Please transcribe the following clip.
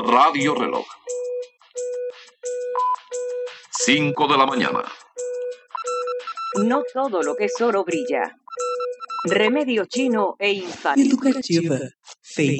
Radio Reloj. 5 de la mañana. No todo lo que es oro brilla. Remedio chino e infalible. Educativa. Feita